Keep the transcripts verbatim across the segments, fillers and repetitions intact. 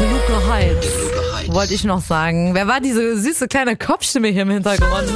Luke Heights, wollte ich noch sagen. Wer war diese süße kleine Kopfstimme hier im Hintergrund?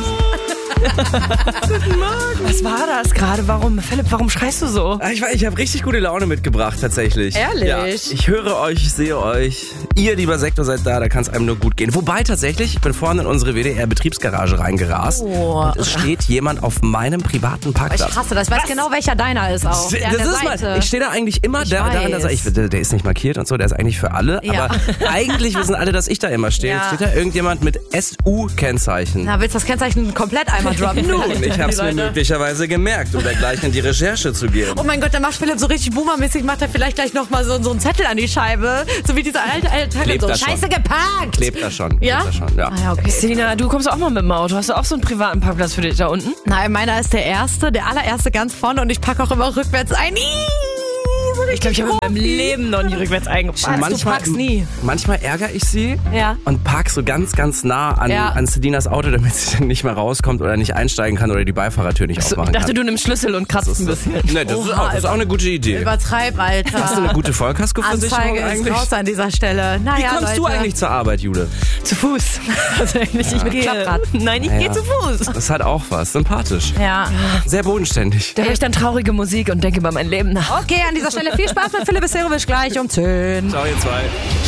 Guten Morgen. Was war das gerade? Warum, Philipp, warum schreist du so? Ich, ich habe richtig gute Laune mitgebracht, tatsächlich. Ehrlich? Ja, ich höre euch, ich sehe euch. Ihr, lieber Sektor, seid da, da kann es einem nur gut gehen. Wobei tatsächlich, ich bin vorhin in unsere W D R-Betriebsgarage reingerast. Oh. Und es steht jemand auf meinem privaten Parkplatz. Ich hasse das. Ich weiß Was? genau, welcher deiner ist auch. Der das an der ist Seite. Mal, ich stehe da eigentlich immer da, da an der Seite. Ich, der, der ist nicht markiert und so, der ist eigentlich für alle. Ja. Aber eigentlich wissen alle, dass ich da immer stehe. Ja. Jetzt steht da irgendjemand mit S U-Kennzeichen. Na, willst du das Kennzeichen komplett einmal droppen? Nun, ich hab's mir möglicherweise gemerkt, um da gleich in die Recherche zu gehen. Oh mein Gott, dann macht Philipp so richtig boomermäßig, macht er vielleicht gleich nochmal so, so einen Zettel an die Scheibe. So wie dieser alte, alte Tag. Klebt So, da schon. Scheiße geparkt. Klebt da schon. Ja? Klebt da schon, ja. Ah, ja, okay. Selina, du kommst auch mal mit dem Auto. Hast du auch so einen privaten Parkplatz für dich da unten? Nein, meiner ist der erste, der allererste ganz vorne und ich packe auch immer rückwärts ein. Ih, so Ich glaube, ich habe in meinem Leben noch nie rückwärts eingepackt. Manchmal, du parkst nie. Manchmal ärgere ich sie Ja. und park so ganz, ganz nah an, Ja. an Selinas Auto, damit sie dann nicht mehr rauskommt oder nicht einsteigen kann oder die Beifahrertür nicht So, ich aufmachen dachte, kann. du nimmst Schlüssel und kratzt ein bisschen. Nee, das, ist auch, das ist auch eine gute Idee. Übertreib, Alter. Hast du eine gute Vollkaskoversicherung Anzeige ist eigentlich? raus an dieser Stelle. Wie Naja, kommst du Leute. eigentlich zur Arbeit, Jule? Zu Fuß. Tatsächlich, ich Mit gehe. Klapprad. Nein, ich Ja. gehe zu Fuß. Das hat auch was. Sympathisch. Ja. Sehr bodenständig. Da höre ich dann traurige Musik und denke über mein Leben nach. Okay, an dieser Stelle viel Spaß mit Philipp Serovic gleich um zehn. Ciao, ihr zwei.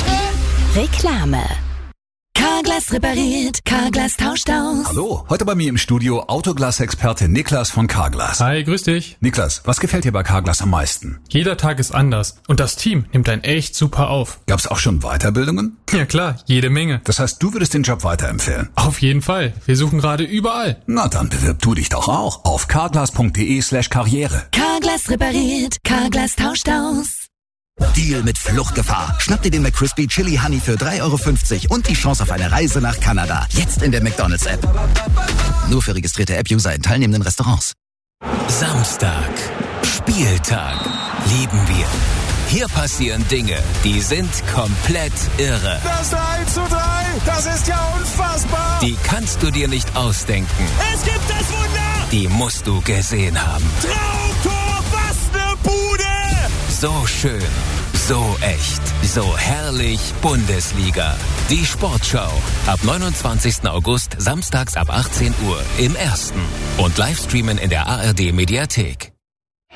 Reklame. Carglass repariert, Carglass tauscht aus. Hallo, heute bei mir im Studio Autoglas-Experte Niklas von Carglass. Hi, grüß dich. Niklas, was gefällt dir bei Carglass am meisten? Jeder Tag ist anders und das Team nimmt einen echt super auf. Gab's auch schon Weiterbildungen? Ja klar, jede Menge. Das heißt, du würdest den Job weiterempfehlen? Auf jeden Fall. Wir suchen gerade überall. Na, dann bewirb du dich doch auch auf carglass.de slash karriere. Carglass repariert, Carglass tauscht aus. Deal mit Fluchtgefahr. Schnapp dir den McCrispy Chili Honey für drei Euro fünfzig und die Chance auf eine Reise nach Kanada. Jetzt in der McDonald's-App. Nur für registrierte App-User in teilnehmenden Restaurants. Samstag. Spieltag. Lieben wir. Hier passieren Dinge, die sind komplett irre. Das drei zu drei, das ist ja unfassbar. Die kannst du dir nicht ausdenken. Es gibt das Wunder. Die musst du gesehen haben. Traumtor, was ne Bude. So schön, so echt, so herrlich Bundesliga. Die Sportschau. Ab neunundzwanzigsten August, samstags ab achtzehn Uhr im Ersten. Und Livestreamen in der A R D Mediathek.